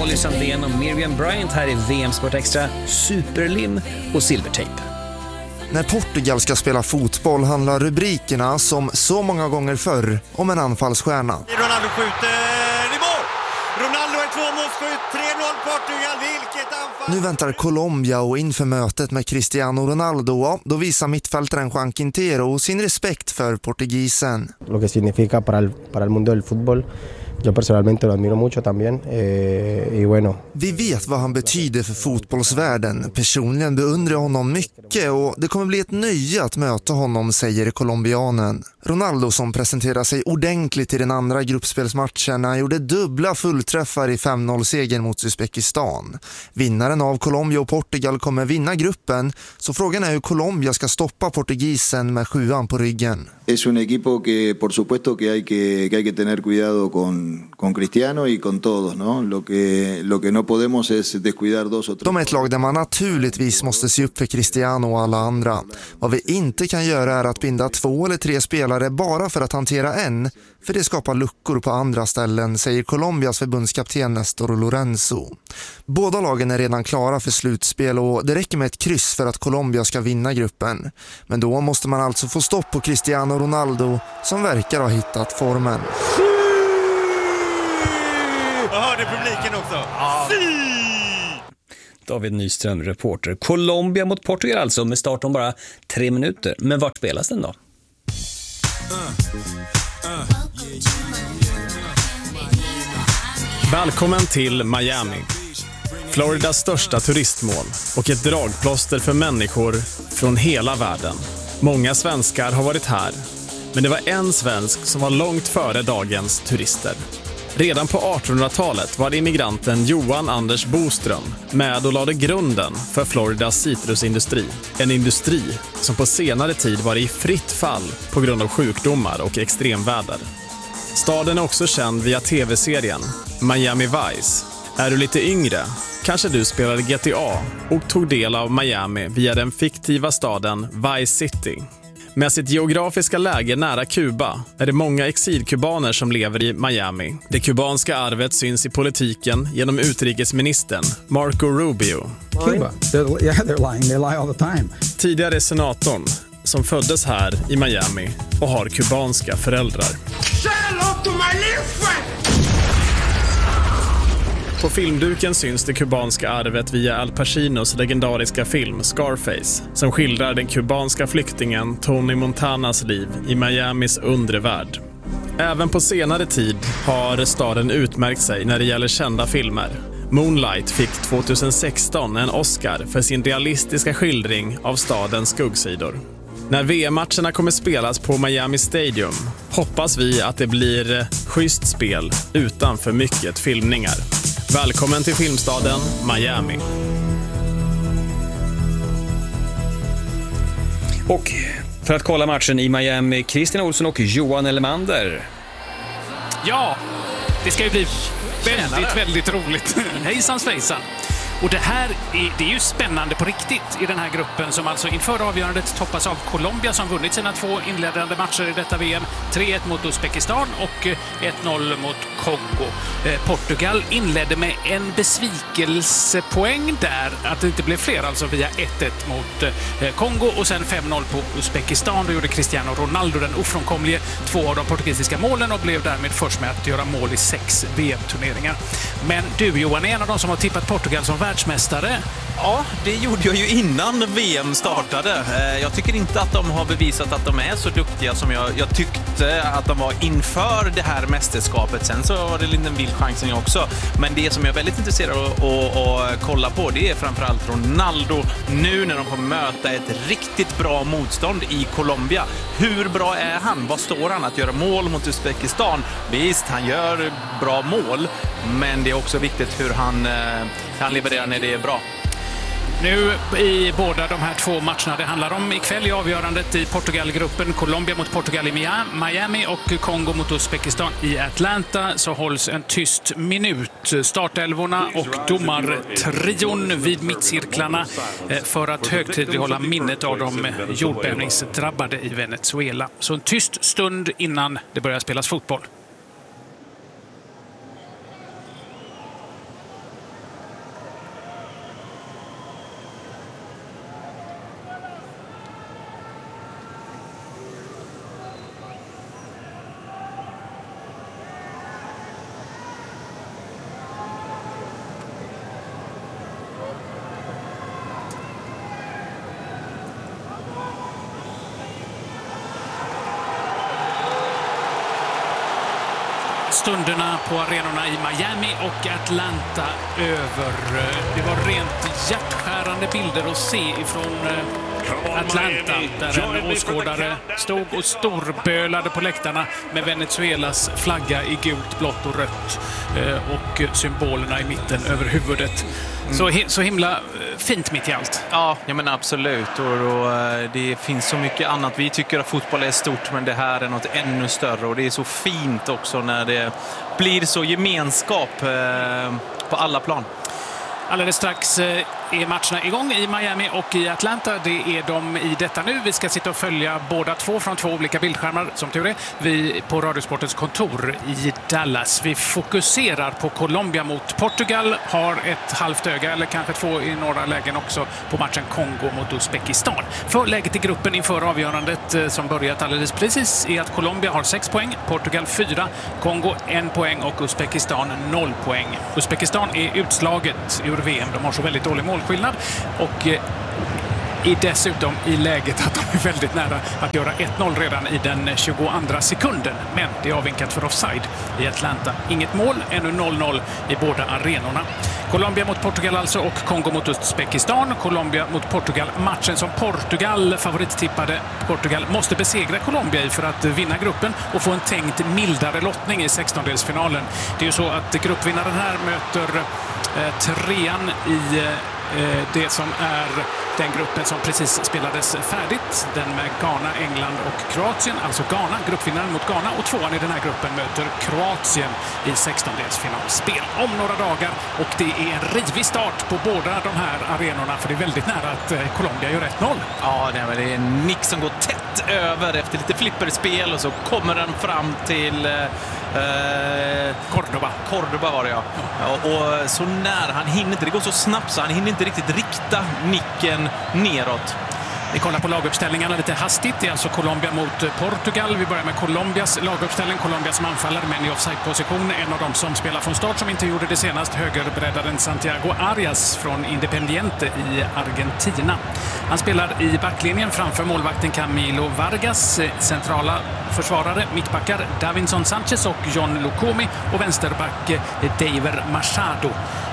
Molly Sandén och Miriam Bryant här i VM Sport Extra, superlim och silvertejp. När Portugal ska spela fotboll handlar rubrikerna som så många gånger förr om en anfallsstjärna. Ronaldo skjuter i mål! Ronaldo är 2-målsskytt, 3-0 Portugal, vilket anfall! Nu väntar Colombia och inför mötet med Cristiano Ronaldo, då visar mittfältaren Juan Quintero sin respekt för portugisen. Lo que significa para el mundo del fútbol. Jag personalmente lo admiro mucho también y bueno. Vi vet vad han betyder för fotbollsvärlden. Personligen beundrar jag honom mycket och det kommer bli ett nöje att möta honom, säger colombianen. Ronaldo, som presenterar sig ordentligt i den andra gruppspelsmatchen, gjorde dubbla fullträffar i 5-0-segern mot Uzbekistan. Vinnaren av Colombia och Portugal kommer vinna gruppen, så frågan är hur Colombia ska stoppa portugisen med 7an på ryggen. Es un equipo que por supuesto que hay que tener cuidado con Cristiano y con todos, ¿no? Lo que no podemos es descuidar dos o tres. De är ett lag där man naturligtvis måste se upp för Cristiano och alla andra. Vad vi inte kan göra är att binda 2 eller 3 spelare bara för att hantera en, för det skapar luckor på andra ställen, säger Colombias förbundskapten Néstor Lorenzo. Båda lagen är redan klara för slutspel och det räcker med ett kryss för att Colombia ska vinna gruppen. Men då måste man alltså få stopp på Cristiano Ronaldo, som verkar ha hittat formen. Jag hörde publiken också. Ja. David Nyström, reporter. Colombia mot Portugal alltså, med start om bara 3 minuter. Men vart spelas den då? Välkommen till Miami, Floridas största turistmål och ett dragplåster för människor från hela världen. Många svenskar har varit här, men det var en svensk som var långt före dagens turister. Redan på 1800-talet var immigranten Johan Anders Boström med och lade grunden för Floridas citrusindustri. En industri som på senare tid var i fritt fall på grund av sjukdomar och extremväder. Staden är också känd via tv-serien Miami Vice. Är du lite yngre, kanske du spelade GTA och tog del av Miami via den fiktiva staden Vice City. Med sitt geografiska läge nära Kuba är det många exilkubaner som lever i Miami. Det kubanska arvet syns i politiken genom utrikesministern Marco Rubio. Cuba, they're lying. They lie all the time. Tidigare senatorn som föddes här i Miami och har kubanska föräldrar. På filmduken syns det kubanska arvet via Al Pacinos legendariska film Scarface, som skildrar den kubanska flyktingen Tony Montanas liv i Miamis undre värld. Även på senare tid har staden utmärkt sig när det gäller kända filmer. Moonlight fick 2016 en Oscar för sin realistiska skildring av stadens skuggsidor. När VM-matcherna kommer spelas på Miami Stadium hoppas vi att det blir schysst spel utan för mycket filmningar. Välkommen till filmstaden Miami. Och för att kolla matchen i Miami, Christian Olsson och Johan Elmander. Ja, det ska ju bli väldigt roligt. Hejsan svejsan. Och det här det är ju spännande på riktigt i den här gruppen som alltså inför avgörandet toppas av Colombia som vunnit sina 2 inledande matcher i detta VM. 3-1 mot Uzbekistan och 1-0 mot Kongo. Portugal inledde med en besvikelsepoäng där, att det inte blev fler, alltså via 1-1 mot Kongo och sen 5-0 på Uzbekistan. Då gjorde Cristiano Ronaldo den ofrånkomlige 2 av de portugisiska målen och blev därmed först med att göra mål i 6 VM-turneringar. Men du Johan är en av de som har tippat Portugal som världsmästare. Ja, det gjorde jag ju innan VM startade. Jag tycker inte att de har bevisat att de är så duktiga som jag tyckte att de var inför det här mästerskapet. Sen så var det en liten vild chansning också. Men det som jag är väldigt intresserad av att kolla på, det är framförallt Ronaldo nu när de kommer möta ett riktigt bra motstånd i Colombia. Hur bra är han? Vad står han att göra mål mot Uzbekistan? Visst, han gör bra mål, men det är också viktigt hur han levererar när det är bra. Nu i båda de här 2 matcherna det handlar om ikväll i avgörandet i Portugalgruppen, Colombia mot Portugal i Miami och Kongo mot Uzbekistan i Atlanta, så hålls en tyst minut. Startelvorna och domartrion vid mittcirklarna för att högtidlighålla minnet av de jordbävningsdrabbade i Venezuela. Så en tyst stund innan det börjar spelas fotboll. stunderna på arenorna i Miami och Atlanta över. Det var rent hjärtskärande bilder att se ifrån Atlanta, där en åskådare stod och storbölade på läktarna med Venezuelas flagga i gult, blått och rött och symbolerna i mitten över huvudet. Så himla fint mitt i allt. Ja, men absolut. Och det finns så mycket annat. Vi tycker att fotboll är stort, men det här är något ännu större. Och det är så fint också när det blir så gemenskap på alla plan. Alldeles strax är matcherna igång i Miami och i Atlanta. Det är de i detta nu. Vi ska sitta och följa båda två från 2 olika bildskärmar, som tur är. Vi på Radiosportens kontor i Dallas. Vi fokuserar på Colombia mot Portugal. Har ett halvt öga, eller kanske 2 i några lägen också, på matchen Kongo mot Uzbekistan. För läget i gruppen inför avgörandet som börjat alldeles precis är att Colombia har 6 poäng, Portugal 4, Kongo 1 poäng och Uzbekistan 0 poäng. Uzbekistan är utslaget ur VM. De har så väldigt dålig målskillnad och är dessutom i läget att de är väldigt nära att göra 1-0 redan i den 22:a sekunden. Men det är avvinkat för offside i Atlanta. Inget mål, ännu 0-0 i båda arenorna. Colombia mot Portugal alltså och Kongo mot Uzbekistan. Colombia mot Portugal. Matchen som Portugal favorittippade. Portugal måste besegra Colombia i för att vinna gruppen och få en tänkt mildare lottning i 16-delsfinalen. Det är ju så att gruppvinnaren här möter trean i det som är den gruppen som precis spelades färdigt. Den med Ghana, England och Kroatien. Alltså Ghana, gruppvinnaren mot Ghana, och 2:an i den här gruppen möter Kroatien i 16-delsfinalspel om några dagar. Och det är en rivig start på båda de här arenorna, för det är väldigt nära att Colombia gör 1-0. Ja, det är en nick som går tätt över efter lite flipperspel, och så kommer den fram till Cordoba var det, ja. Och så när han hinner inte, det går så snabbt så han hinner inte riktigt rikta nicken neråt. Vi kollar på laguppställningarna lite hastigt. Det är alltså Colombia mot Portugal. Vi börjar med Colombias laguppställning. Colombia som anfaller, men i offside-position. En av dem som spelar från start, som inte gjorde det senast, högerbreddaren Santiago Arias från Independiente i Argentina. Han spelar i backlinjen framför målvakten Camilo Vargas, centrala försvarare, mittbackar Davinson Sanchez och John Lukomi, och vänsterback Daver Machado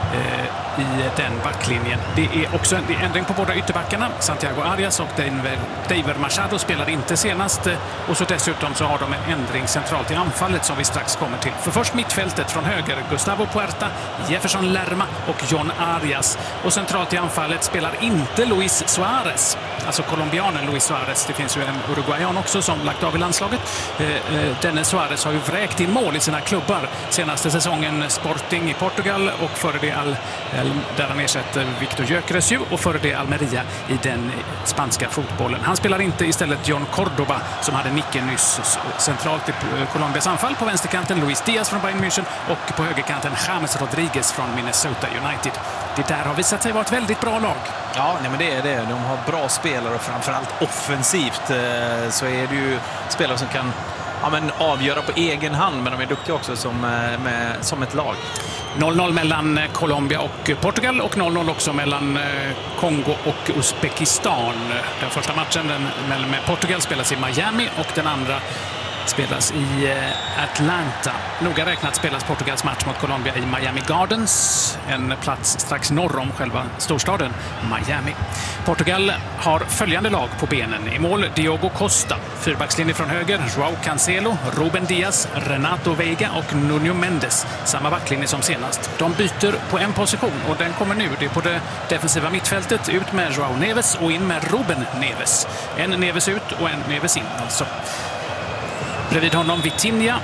i den backlinjen. Det är också en ändring på båda ytterbackarna. Santiago Arias och Daver Machado spelade inte senast, och så dessutom så har de en ändring centralt i anfallet som vi strax kommer till. För först mittfältet från höger, Gustavo Puerta, Jefferson Lerma och John Arias. Och centralt i anfallet spelar inte Luis Suarez, alltså colombianen Luis Suarez. Det finns ju en uruguayan också som lagt av i landslaget. Denne Suarez har ju vräkt in mål i sina klubbar. Senaste säsongen Sporting i Portugal, och före det där han ersätter Victor Gyökeres och före det Almeria i den spanska fotbollen. Han spelar inte, istället John Cordoba som hade nicken nyss. Centralt i Colombias anfall på vänsterkanten Luis Diaz från Bayern München, och på högerkanten James Rodriguez från Minnesota United. Det där har visat sig vara ett väldigt bra lag. Ja, men det är det. De har bra spelare, och framförallt offensivt så är det ju spelare som kan avgöra på egen hand, men de är duktiga också som ett lag. 0-0 mellan Colombia och Portugal, och 0-0 också mellan Kongo och Uzbekistan. Den första matchen med Portugal spelas i Miami, och den andra spelas i Atlanta. Noga räknat spelas Portugals match mot Colombia i Miami Gardens, en plats strax norr om själva storstaden Miami. Portugal har följande lag på benen. I mål Diogo Costa, fyrbackslinje från höger João Cancelo, Ruben Diaz, Renato Veiga och Nuno Mendes. Samma backlinje som senast. De byter på en position, och den kommer nu. Det är på det defensiva mittfältet, ut med João Neves och in med Ruben Neves. En Neves ut och en Neves in alltså. Bredvid honom Vitinha.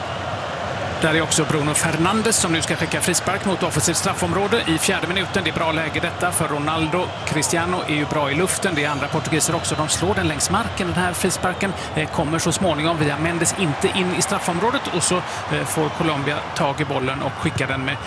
Där är också Bruno Fernandes som nu ska skicka frispark mot offensivt straffområde i 4:e minuten. Det är bra läge detta för Ronaldo. Cristiano är ju bra i luften. Det är andra portugiser också. De slår den längs marken. Den här frisparken kommer så småningom via Mendes inte in i straffområdet, och så får Colombia tag i bollen och skickar den med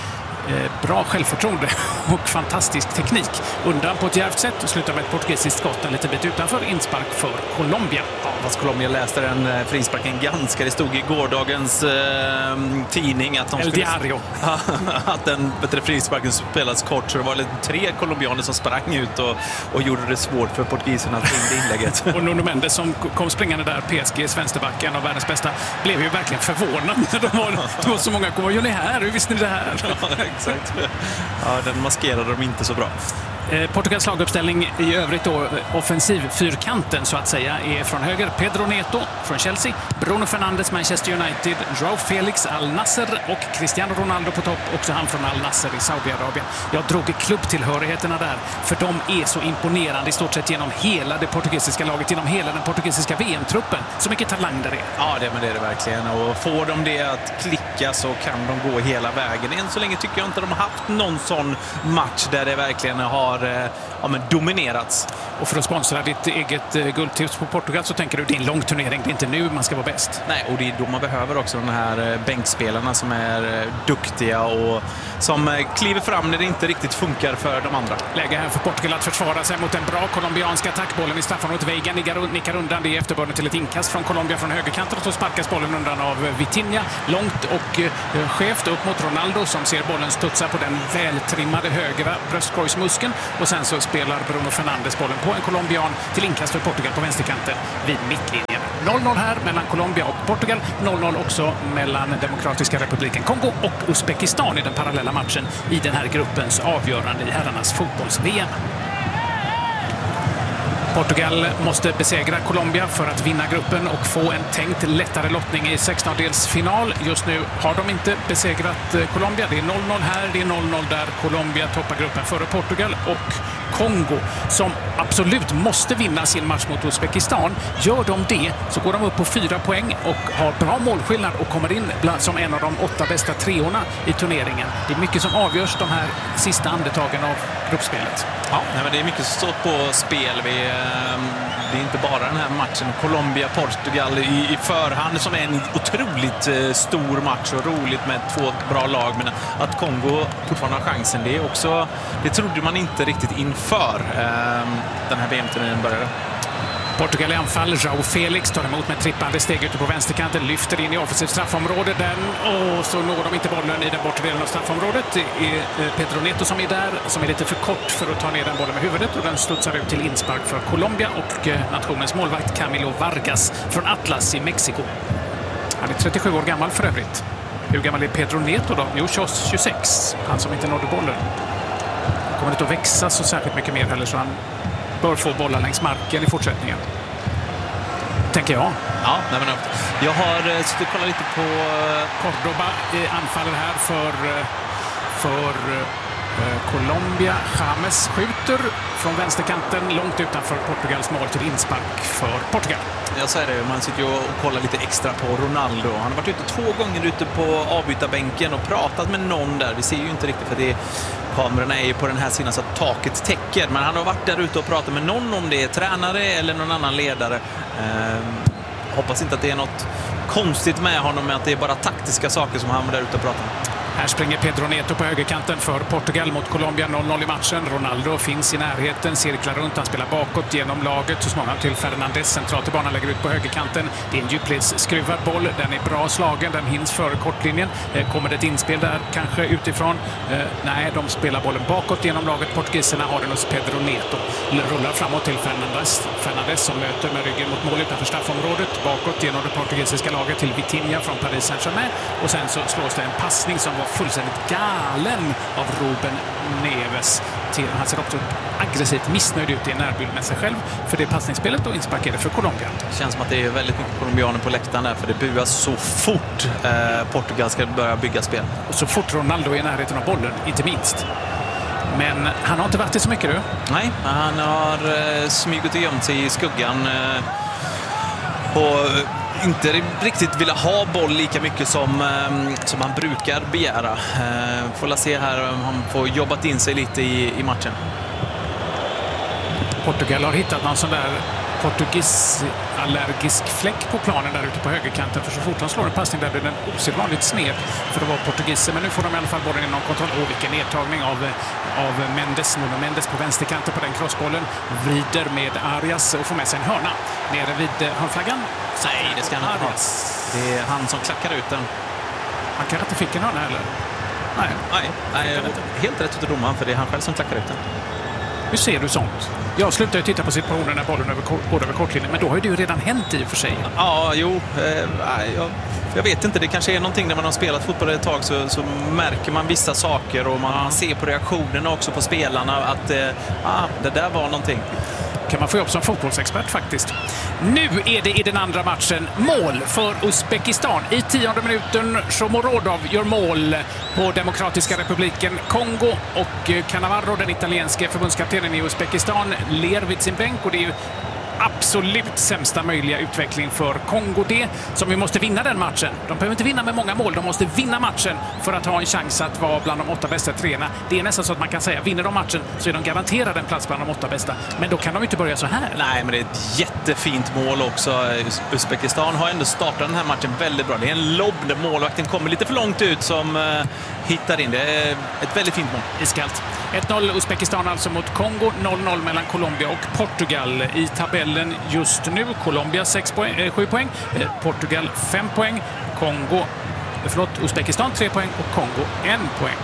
bra självförtroende och fantastisk teknik. Undan på ett djärvt sätt och slutar med ett portugisiskt skott en liten bit utanför, inspark för Colombia. Ja, fast Colombia läste den frisparken ganska. Det stod i gårdagens tidning att El Diario. Att den frisparken spelas kort, så det var 3 colombianer som sprang ut och gjorde det svårt för portugiserna att vinna inlägget. Och Nuno Mendes som kom springande där, PSG:s vänsterback, en av världens bästa, blev ju verkligen förvånad. Det var så många, vad gör ni här? Hur visste ni det här? Ja, exakt. Ja, den maskerade de inte så bra. Portugals laguppställning i övrigt då, offensivfyrkanten så att säga, är från höger Pedro Neto från Chelsea, Bruno Fernandes Manchester United, João Felix Al Nassr och Cristiano Ronaldo på topp, också han från Al Nassr i Saudiarabien. Jag drog klubbtillhörigheterna där, för de är så imponerande i stort sett genom hela det portugisiska laget, genom hela den portugisiska VM-truppen. Så mycket talang där är. Ja, men det är det verkligen. Och får de det att klicka så kan de gå hela vägen. Än så länge tycker jag inte de har haft någon sån match där det verkligen har dominerats. Och för att sponsra ditt eget guldtips på Portugal så tänker du din långturnering, det är inte nu man ska vara bäst. Nej, och det är då man behöver också de här bänkspelarna som är duktiga och som kliver fram när det inte riktigt funkar för de andra. Läge här för Portugal att försvara sig mot den bra colombianska attackbollen i straffområdet. Veiga nickar undan, det är efterbörden till ett inkast från Colombia från högerkanten, och så sparkas bollen undan av Vitinha långt och skevt upp mot Ronaldo som ser bollen studsa på den vältrimmade högra bröstkorgsmuskeln, och sen så spelar Bruno Fernandes bollen på en colombian till inkast för Portugal på vänsterkanten vid mittlinjen. 0-0 här mellan Colombia och Portugal, 0-0 också mellan Demokratiska republiken Kongo och Uzbekistan i den parallella matchen i den här gruppens avgörande i herrarnas fotbolls-VM. Portugal måste besegra Colombia för att vinna gruppen och få en tänkt lättare lottning i 16-delsfinal. Just nu har de inte besegrat Colombia. Det är 0-0 här, det är 0-0 där. Colombia toppar gruppen före Portugal och Kongo, som absolut måste vinna sin match mot Uzbekistan. Gör de det så går de upp på 4 poäng och har bra målskillnad och kommer in som en av de 8 bästa treorna i turneringen. Det är mycket som avgörs de här sista andetagen av gruppspelet. Ja, men det är mycket som står på spel. Det är inte bara den här matchen Colombia-Portugal i förhand som är en otroligt stor match och roligt med 2 bra lag, men att Kongo fortfarande har chansen, det trodde man inte riktigt inför den här VM-turneringen började. Portugal i anfall, João Felix tar emot med trippande steg ute på vänsterkanten, lyfter in i offensivt straffområde och så når de inte bollen i den bortre delen av straffområdet. Det är Pedro Neto som är där, som är lite för kort för att ta ner den bollen med huvudet, och den studsar ut till inspark för Colombia och nationens målvakt Camilo Vargas från Atlas i Mexiko. Han är 37 år gammal för övrigt. Hur gammal är Pedro Neto då? Jo, 26. Han som inte nådde bollen. Han kommer inte att växa så särskilt mycket mer heller, så han bör få bollar längs marken i fortsättningen. Tänker jag. Ja, men jag har suttit och kollat lite på Cordoba anfaller här för Colombia. James skjuter från vänsterkanten långt utanför Portugals mål till inspark för Portugal. Jag säger det, man sitter ju och kollar lite extra på Ronaldo. Han har varit ute 2 gånger ute på avbytarbänken och pratat med någon där. Vi ser ju inte riktigt, för kamerorna är ju på den här sidan så att taket täcker. Men han har varit där ute och pratat med någon, om det är tränare eller någon annan ledare. Hoppas inte att det är något konstigt med honom, med att det är bara taktiska saker som han var där ute och pratar med. Här springer Pedro Neto på högerkanten för Portugal mot Colombia, 0-0 i matchen. Ronaldo finns i närheten, cirklar runt, han spelar bakåt genom laget. Så småningom till Fernandes, centralt i banan, lägger ut på högerkanten. Det är en djupledsskruvad boll, den är bra slagen, den hinns före kortlinjen. Kommer det ett inspel där, kanske utifrån? Nej, de spelar bollen bakåt genom laget. Portugiserna har den hos Pedro Neto. Rullar framåt till Fernandes som möter med ryggen mot mål utanför straffområdet. Bakåt genom det portugisiska laget till Vitinha från Paris Saint-Germain. Och sen så slås det en passning som var fullständigt galen av Ruben Neves. Han ser också aggressivt missnöjd ut i närbild med sig själv för det passningsspelet, och insparkerade för Colombia. Det känns som att det är väldigt mycket colombianer på läktaren där, för det buas så fort Portugal ska börja bygga spel. Och så fort Ronaldo är i närheten av bollen, inte minst. Men han har inte varit det så mycket, du? Nej, han har smugit och gömt sig i skuggan och inte riktigt vilja ha boll lika mycket som han brukar begära. Får se här om han får jobbat in sig lite i matchen. Portugal har hittat någon sån där allergisk fläck på planen där ute på högerkanten. För så fort han slår en passning där blir den osedvanligt sned för att vara portugiser. Men nu får de i alla fall bollen inom kontroll. Vilken nedtagning av Mendes. Nuno Mendes på vänsterkanten på den crossbollen. Vrider med Arias och får med sig en hörna. Nere vid hörnflaggan. Nej, det ska han inte ha. Det är han som klackar ut den. Han kanske inte fick en hörna heller. Nej, helt rätt utav domaren, för det är han själv som klackar ut den. Hur ser du sånt? Jag slutar ju titta på situationen när bollen går över kortlinjen, men då har ju det ju redan hänt i och för sig. Ja, jag vet inte, det kanske är någonting när man har spelat fotboll ett tag så märker man vissa saker och man ser på reaktionerna också på spelarna att det där var någonting. Kan man få jobb som fotbollsexpert faktiskt. Nu är det i den andra matchen mål för Uzbekistan. I 10:e minuten Shomorodov gör mål på Demokratiska republiken Kongo och Cannavaro, den italienske förbundskaptenen i Uzbekistan, ler vid sin bänk och det är ju absolut sämsta möjliga utveckling för Kongo det, som vi måste vinna den matchen. De behöver inte vinna med många mål, de måste vinna matchen för att ha en chans att vara bland de 8 bästa treorna. Det är nästan så att man kan säga, vinner de matchen så är de garanterade en plats bland de 8 bästa. Men då kan de inte börja så här. Nej, men det är ett jättefint mål också. Uzbekistan har ändå startat den här matchen väldigt bra. Det är en lobb där målvakten kommer lite för långt ut som hittar in. Det är ett väldigt fint mål. Iskallt. 1-0 Uzbekistan alltså mot Kongo, 0-0 mellan Colombia och Portugal. I tabellen just nu, Colombia 7 poäng, Portugal 5 poäng, Uzbekistan 3 poäng och Kongo 1 poäng.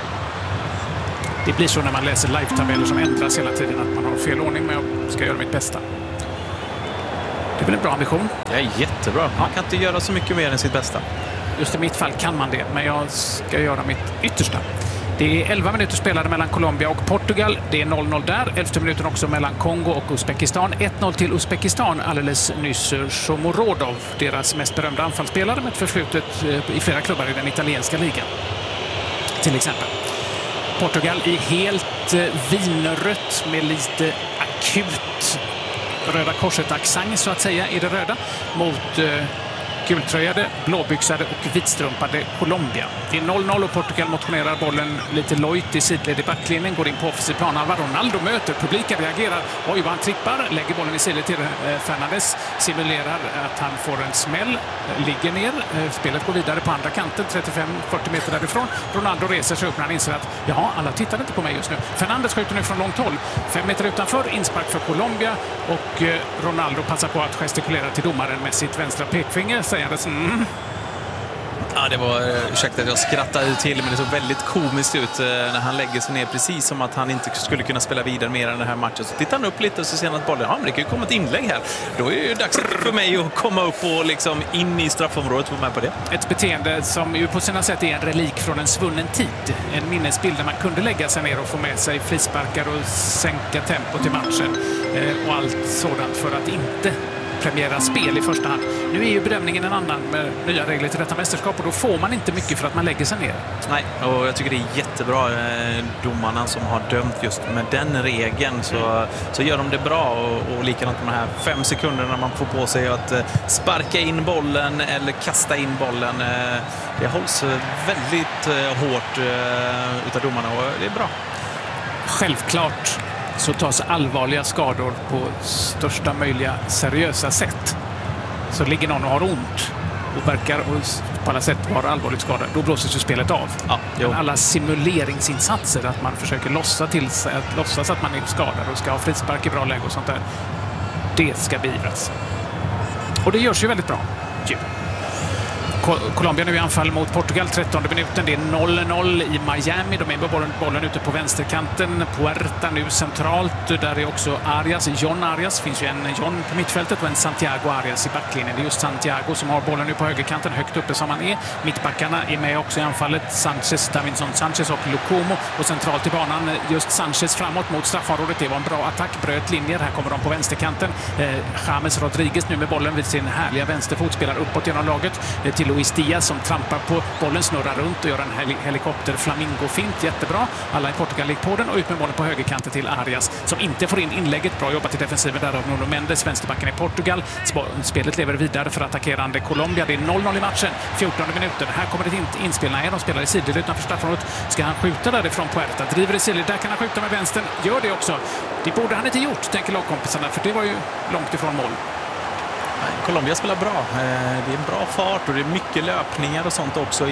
Det blir så när man läser live-tabeller som ändras hela tiden att man har fel ordning, men jag ska göra mitt bästa. Det är väl en bra ambition? Det är jättebra. Man kan inte göra så mycket mer än sitt bästa. Just i mitt fall kan man det, men jag ska göra mitt yttersta. Det är 11 minuter spelade mellan Colombia och Portugal. Det är 0-0 där. 11 minuter också mellan Kongo och Uzbekistan. 1-0 till Uzbekistan alldeles nyss. Shomorodov, deras mest berömda anfallsspelare med ett förflutet i flera klubbar i den italienska ligan. Till exempel. Portugal i helt vinrött med lite akut Röda korset-accent så att säga i det röda mot gultröjade, blåbyxade och vitstrumpade Colombia. Det är 0-0 och Portugal motionerar bollen lite lojt i sidled i backlinjen, går in på offensiv planhalva. Ronaldo möter, publiken reagerar. Oj, vad han trippar, lägger bollen i sidled till Fernandes, simulerar att han får en smäll, ligger ner. Spelet går vidare på andra kanten, 35-40 meter därifrån. Ronaldo reser sig upp när han inser att alla tittar inte på mig just nu. Fernandes skjuter nu från långt håll. 5 meter utanför, inspark för Colombia och Ronaldo passar på att gestikulera till domaren med sitt vänstra pekfinger. Ja, det var, ursäkta att jag skrattade till, men det såg väldigt komiskt ut när han lägger sig ner, precis som att han inte skulle kunna spela vidare mer än den här matchen. Så tittar han upp lite och så ser han att bollen, men det kan ju komma ett inlägg här. Då är det ju dags för mig att komma upp och liksom in i straffområdet och vara med på det. Ett beteende som ju på sina sätt är en relik från en svunnen tid. En minnesbild där man kunde lägga sig ner och få med sig frisparkar och sänka tempot i matchen och allt sådant för att inte premiera spel i första hand. Nu är ju bedömningen en annan med nya regler till detta mästerskap och då får man inte mycket för att man lägger sig ner. Nej, och jag tycker det är jättebra domarna som har dömt just med den regeln så gör de det bra och likadant med de här 5 sekunderna man får på sig att sparka in bollen eller kasta in bollen. Det hålls väldigt hårt utav domarna och det är bra. Självklart så tas allvarliga skador på största möjliga seriösa sätt. Så ligger någon och har ont och verkar på alla sätt vara allvarligt skadad, då blåses ju spelet av. Ja, men alla simuleringsinsatser, att man försöker låtsas att man är skadad och ska ha frispark i bra läge och sånt där, det ska beivras. Och det görs ju väldigt bra. Colombia nu i anfall mot Portugal, 13:e minuten. Det är 0-0 i Miami. De är med bollen ute på vänsterkanten. Puerta nu centralt. Där är också Arias. John Arias. Finns ju en John på mittfältet och en Santiago Arias i backlinjen. Det är just Santiago som har bollen nu på högerkanten, högt uppe som han är. Mittbackarna är med också i anfallet. Sanchez, Davinson Sanchez och Lukomo. Och centralt i banan just Sanchez framåt mot straffområdet. Det var en bra attack, bröt linjer. Här kommer de på vänsterkanten. James Rodriguez nu med bollen vid sin härliga vänsterfot, spelar uppåt genom laget till Luis Diaz som trampar på bollen, snurrar runt och gör en helikopter flamingo-fint. Jättebra. Alla i Portugal gick på den och ut med bollen på högerkanten till Arias som inte får in inlägget. Bra jobbat i defensiven där av Nuno Mendes, vänsterbacken i Portugal. Spelet lever vidare för attackerande Colombia. Det är 0-0 i matchen. 14:e minuten. Här kommer det inte inspel. Nej, de spelar i sidled utanför straffområdet. Ska han skjuta därifrån Puerta? Driver i sidled. Där kan han skjuta med vänstern. Gör det också. Det borde han inte gjort, tänker lagkompisarna, för det var ju långt ifrån mål. Colombia spelar bra. Det är en bra fart och det är mycket löpningar och sånt också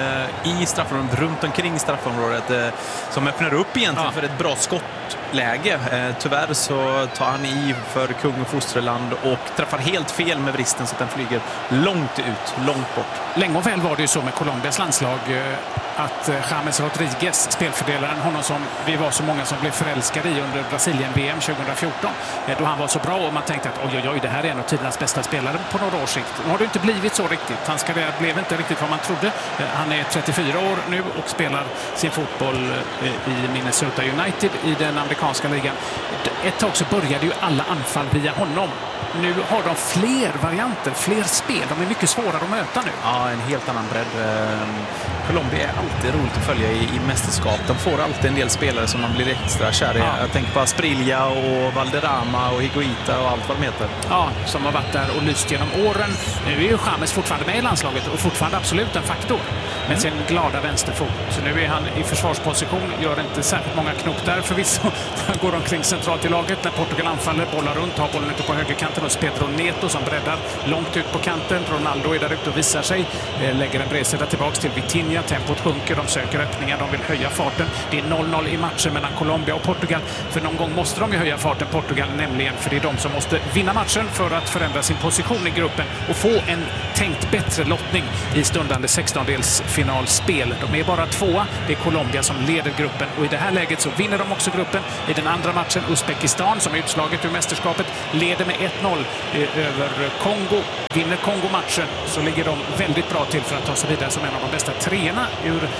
i straffområdet, runt omkring straffområdet som öppnar upp egentligen för ett bra skottläge. Tyvärr så tar han i för kung och fosterland och träffar helt fel med vristen så att den flyger långt ut, långt bort. Länge och väl var det ju så med Colombias landslag att James Rodriguez, spelfördelaren, honom som vi var så många som blev förälskade i under Brasilien-VM 2014, då han var så bra och man tänkte att oj, det här är en av tidernas bästa spelare på några års sikt. Nu har det inte blivit så riktigt. Hans karriär blev inte riktigt vad man trodde. Han är 34 år nu och spelar sin fotboll i Minnesota United i den amerikanska ligan. Ett tag så började ju alla anfall via honom. Nu har de fler varianter, fler spel. De är mycket svårare att möta nu. Ja, en helt annan bredd. Colombia är alltid roligt att följa i mästerskap. De får alltid en del spelare som man blir extra kär i. Jag tänker på Asprilla och Valderrama och Higuita och allt vad de heter. Ja, som har varit där och lyst genom åren. Nu är ju James fortfarande med i landslaget och fortfarande absolut en faktor med sin glada vänsterfot. Så nu är han i försvarsposition, gör inte särskilt många knop där förvisso. Han går omkring centralt i laget när Portugal anfaller, bollar runt, har bollen ute på högerkanten och Pedro Neto som breddar långt ut på kanten. Ronaldo är där ute och visar sig, lägger en bredsida tillbaks till Vitinha. Tempot sjunker, de söker öppningar, de vill höja farten. Det är 0-0 i matchen mellan Colombia och Portugal. För någon gång måste de ju höja farten, Portugal, nämligen för det är de som måste vinna matchen för att förändra sin position i gruppen och få en tänkt bättre lottning i stundande 16-delsfinalspel. De är bara tvåa. Det är Colombia som leder gruppen och i det här läget så vinner de också gruppen. I den andra matchen Uzbekistan, som är utslaget ur mästerskapet, leder med 1-0 över Kongo. Vinner Kongo matchen så ligger de väldigt bra till för att ta sig vidare som en av de bästa treorna ur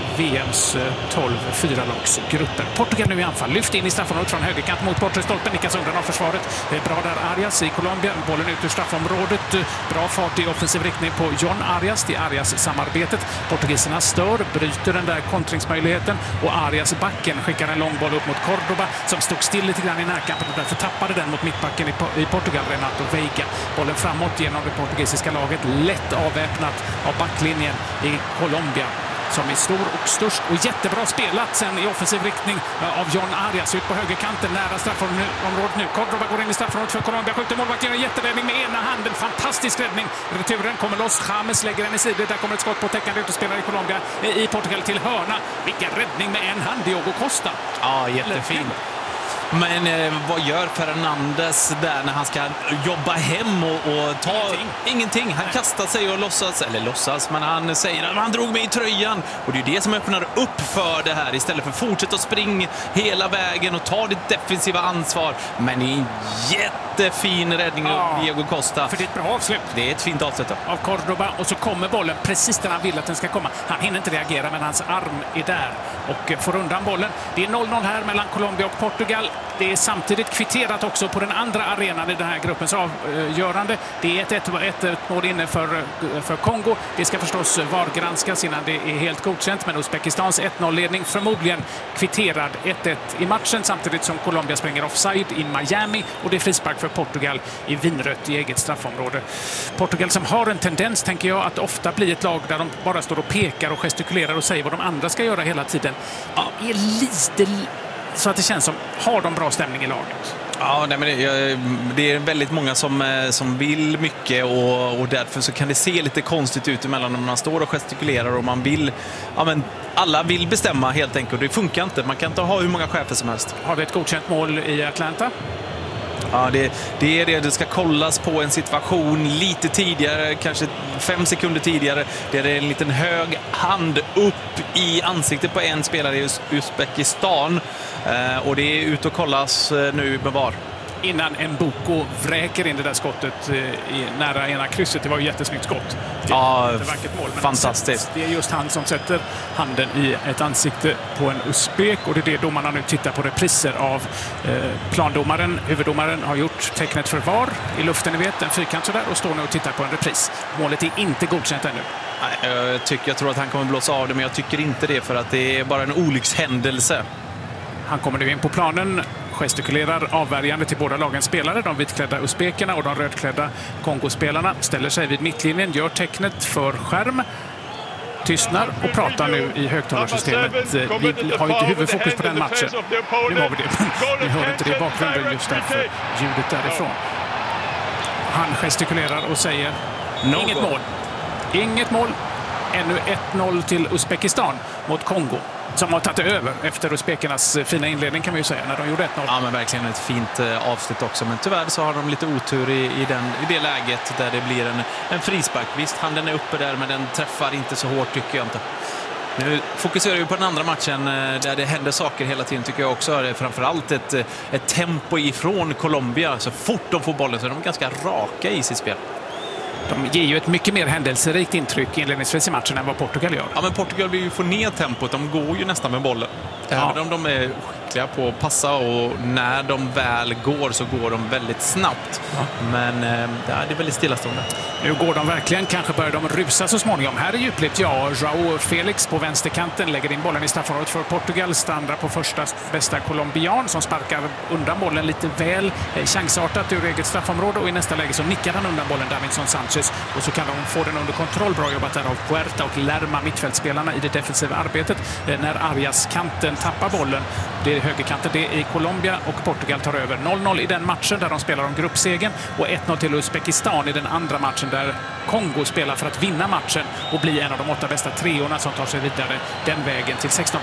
VMs 12-4-lagsgrupper. Portugal nu i anfall. Lyft in i straffområdet från högerkant mot bortre stolpen. Nickas undan av försvaret. Bra där Arias i Colombia. Bollen ut ur straffområdet. Bra fart i offensiv riktning på John Arias. Det är Arias-samarbetet. Portugiserna stör, bryter den där kontringsmöjligheten och Arias backen skickar en lång boll upp mot Cordoba som stod still lite grann i närkampen och därför tappade den mot mittbacken i Portugal, Renato Veiga. Bollen framåt genom det portugisiska laget. Lätt avväpnat av backlinjen i Colombia som är stor och störst och jättebra spelat sen i offensiv riktning av John Arias ut på högerkanten nära straffområdet nu. Cordoba går in i straffområdet för Colombia, skjuter målvakten, en jätteräddning med ena handen, fantastisk räddning. Returen kommer loss, James lägger den i sidor, där kommer ett skott på täckande utespelare i Colombia i Portugal till hörna. Vilken räddning med en hand, Diogo Costa. Ja, jättefin. Men vad gör Fernandes där när han ska jobba hem och ta ingenting? Han kastar sig och låtsas, men han säger att han drog mig i tröjan. Och det är det som öppnar upp för det här istället för att fortsätta att springa hela vägen och ta ditt defensiva ansvar. Men det är en jättefin räddning av Diego Costa. För det är ett bra avslut. Det är ett fint avslut av Cordoba och så kommer bollen precis där han vill att den ska komma. Han hinner inte reagera men hans arm är där och får undan bollen. Det är 0-0 här mellan Colombia och Portugal. Det är samtidigt kvitterat också på den andra arenan i den här gruppens avgörande. Det är ett mål inne för Kongo. Det ska förstås VAR-granskas innan det är helt godkänt. Men Uzbekistans 1-0-ledning förmodligen kvitterad 1-1 i matchen samtidigt som Colombia springer offside i Miami och det är frispark för Portugal i vinrött i eget straffområde. Portugal som har en tendens, tänker jag, att ofta bli ett lag där de bara står och pekar och gestikulerar och säger vad de andra ska göra hela tiden. Det är lite så att det känns som, har de bra stämning i laget? Ja, nej, men det är väldigt många som vill mycket och därför så kan det se lite konstigt ut emellan när man står och gestikulerar och man vill, alla vill bestämma helt enkelt. Det funkar inte, man kan inte ha hur många chefer som helst. Har vi ett godkänt mål i Atlanta? Ja, det är det. Det ska kollas på en situation lite tidigare, kanske 5 sekunder tidigare. Det är en liten hög hand upp i ansiktet på en spelare i Uzbekistan. Och det är ut och kollas nu med VAR. Innan Mboko vräker in det där skottet nära ena krysset. Det var ju jättesnyggt skott. Ja, mål, fantastiskt. Det är just han som sätter handen i ett ansikte på en uzbek och det är det domarna nu tittar på repriser av. Plandomaren, huvuddomaren, har gjort tecknet för VAR i luften, ni vet, en fyrkant sådär, och står nu och tittar på en repris. Målet är inte godkänt ännu. Nej, jag tror att han kommer blåsa av det, men jag tycker inte det för att det är bara en olyckshändelse. Han kommer nu in på planen, gestikulerar avvärjande till båda lagens spelare. De vitklädda uzbekerna och de rödklädda Kongospelarna ställer sig vid mittlinjen, gör tecknet för skärm, tystnar och pratar nu i högtalarsystemet. Vi har ju inte huvudfokus på den matchen. Nu har vi det. Vi hör inte det i bakgrunden just därför ljudet därifrån. han gestikulerar och säger inget mål. Inget mål. Ännu 1-0 till Uzbekistan mot Kongo, som har tagit över efter uzbekernas fina inledning kan man ju säga, när de gjorde 1-0. Ja, men verkligen ett fint avslut också. Men tyvärr så har de lite otur i det läget där det blir en frispark. Visst, handen är uppe där, men den träffar inte så hårt tycker jag inte. Nu fokuserar vi på den andra matchen där det händer saker hela tiden tycker jag också. Det är framförallt ett tempo ifrån Colombia. Så fort de får bollen så är de ganska raka i sitt spel. De ger ju ett mycket mer händelserikt intryck inledningsvis i matchen än vad Portugal gör. Ja, men Portugal vill ju få ner tempot. De går ju nästan med bollen. Även om de är skickliga på att passa, och när de väl går så går de väldigt snabbt. Ja. Men det är väldigt stillastående. Nu går de verkligen, kanske börjar de rusa så småningom. Här är djupligt, ja. João Felix på vänsterkanten lägger in bollen i straffområdet för Portugal. Standra på första bästa colombian som sparkar undan bollen lite väl chansartat ur eget straffområde, och i nästa läge så nickar han undan bollen Davinson Sanchez, och så kan de få den under kontroll. Bra jobbat där av Puerta och Lerma, mittfältspelarna i det defensiva arbetet. När Arias-kanten tappar bollen, det är högerkanten, det är Colombia, och Portugal tar över. 0-0 i den matchen där de spelar om gruppsegen, och 1-0 till Uzbekistan i den andra matchen där Kongo spelar för att vinna matchen och bli en av de 8 bästa treorna som tar sig vidare den vägen till 16.